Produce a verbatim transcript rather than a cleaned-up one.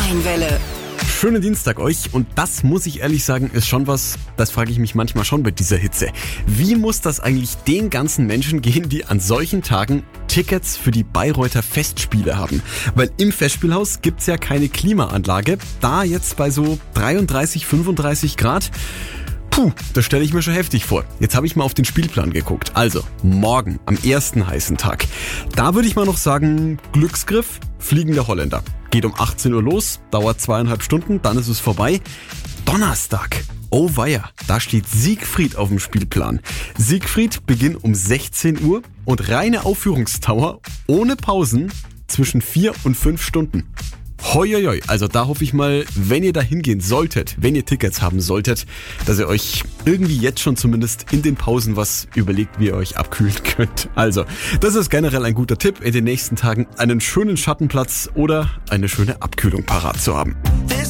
Rheinwelle. Schönen Dienstag euch und das muss ich ehrlich sagen, ist schon was, das frage ich mich manchmal schon bei dieser Hitze. Wie muss das eigentlich den ganzen Menschen gehen, die an solchen Tagen Tickets für die Bayreuther Festspiele haben? Weil im Festspielhaus gibt's ja keine Klimaanlage, da jetzt bei so dreiunddreißig, fünfunddreißig Grad. Puh, das stelle ich mir schon heftig vor. Jetzt habe ich mal auf den Spielplan geguckt. Also, morgen, am ersten heißen Tag. Da würde ich mal noch sagen, Glücksgriff, Fliegender Holländer. Geht um achtzehn Uhr los, dauert zweieinhalb Stunden, dann ist es vorbei. Donnerstag, oh weia, da steht Siegfried auf dem Spielplan. Siegfried beginnt um sechzehn Uhr und reine Aufführungsdauer ohne Pausen zwischen vier und fünf Stunden. Hoi, hoi, hoi. Also da hoffe ich mal, wenn ihr da hingehen solltet, wenn ihr Tickets haben solltet, dass ihr euch irgendwie jetzt schon zumindest in den Pausen was überlegt, wie ihr euch abkühlen könnt. Also, das ist generell ein guter Tipp, in den nächsten Tagen einen schönen Schattenplatz oder eine schöne Abkühlung parat zu haben.